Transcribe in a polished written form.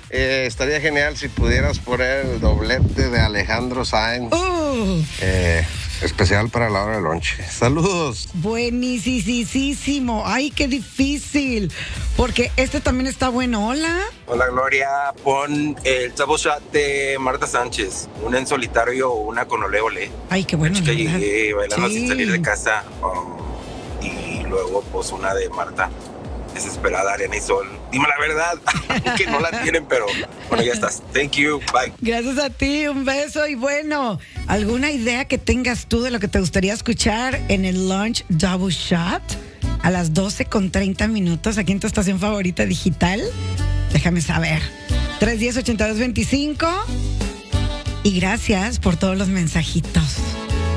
Estaría genial si pudieras poner el doblete de Alejandro Sanz. Especial para la hora del lunch. Saludos. Buenísimo. Ay, qué difícil. Porque este también está bueno. Hola. Hola Gloria, pon el Chavo Shot de Marta Sánchez, una en solitario o una con ole ole. Ay, qué bueno. Es que llegué bailando Sí. sin salir de casa. Y luego pues una de Marta, Desesperada, Arena y Sol. Dime la verdad, que no la tienen, pero bueno, ya estás. Thank you, bye. Gracias a ti, un beso. Y bueno, ¿alguna idea que tengas tú de lo que te gustaría escuchar en el Lunch Double Shot? A las 12:30 aquí en tu estación favorita digital. Déjame saber. 310-8225. Y gracias por todos los mensajitos.